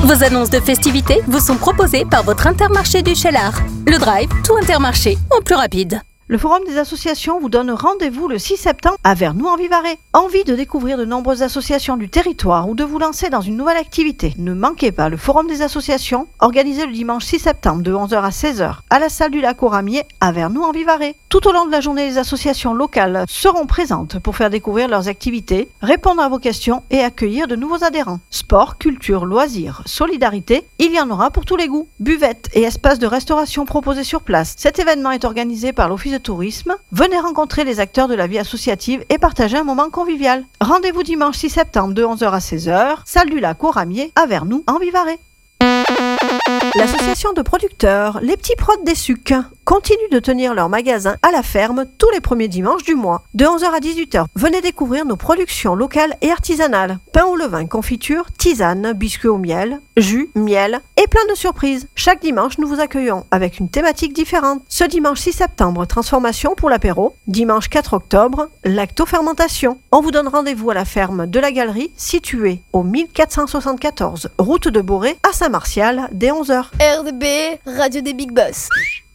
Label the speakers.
Speaker 1: Vos annonces de festivités vous sont proposées par votre Intermarché du Cheylard. Le Drive, tout Intermarché, en plus rapide.
Speaker 2: Le Forum des associations vous donne rendez-vous le 6 septembre à Vernoux-en-Vivarais. Envie de découvrir de nombreuses associations du territoire ou de vous lancer dans une nouvelle activité? Ne manquez pas le Forum des associations, organisé le dimanche 6 septembre de 11h à 16h à la salle du Lac aux Ramiers à Vernoux-en-Vivarais. Tout au long de la journée, les associations locales seront présentes pour faire découvrir leurs activités, répondre à vos questions et accueillir de nouveaux adhérents. Sport, culture, loisirs, solidarité, il y en aura pour tous les goûts. Buvettes et espaces de restauration proposés sur place. Cet événement est organisé par l'Office de tourisme. Venez rencontrer les acteurs de la vie associative et partager un moment convivial. Rendez-vous dimanche 6 septembre de 11h à 16h, salle du Lac aux Ramiers à Vernoux-en-Vivarais. L'association de producteurs Les Petits Prods des Sucs continue de tenir leur magasin à la ferme tous les premiers dimanches du mois, de 11h à 18h. Venez découvrir nos productions locales et artisanales. Pain au levain, confiture, tisane, biscuits au miel, jus, miel et plein de surprises. Chaque dimanche, nous vous accueillons avec une thématique différente. Ce dimanche 6 septembre, transformation pour l'apéro. Dimanche 4 octobre, lactofermentation. On vous donne rendez-vous à la ferme de la Galerie, située au 1474 route de Boré à Saint-Martial, dès 11h.
Speaker 3: RDB, Radio des Big Boss.